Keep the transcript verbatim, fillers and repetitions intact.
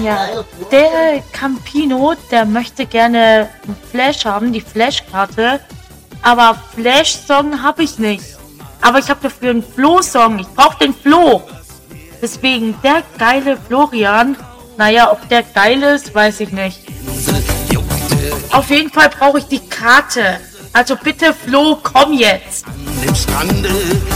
Ja, der Campino, der möchte gerne Flash haben, die Flash-Karte. Aber Flash-Song habe ich nicht. Aber ich habe dafür einen Flo-Song. Ich brauche den Flo. Deswegen der geile Florian. Naja, ob der geil ist, weiß ich nicht. Auf jeden Fall brauche ich die Karte. Also bitte Flo, komm jetzt.